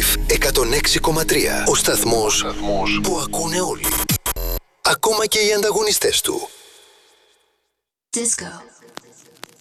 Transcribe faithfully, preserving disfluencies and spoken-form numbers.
Life εκατόν έξι κόμμα τρία. Ο σταθμός που ακούνε όλοι. Ακόμα και οι ανταγωνιστές του. Disco.